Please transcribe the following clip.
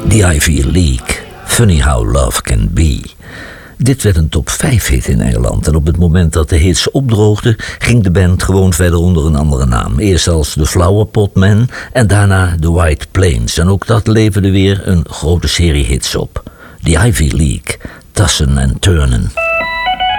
The Ivy League, Funny How Love Can Be. Dit werd een top 5 hit in Engeland en op het moment dat de hits opdroogden ging de band gewoon verder onder een andere naam. Eerst als de Flower Pot Men en daarna The White Plains. En ook dat leverde weer een grote serie hits op. The Ivy League, Tassen en Turnen.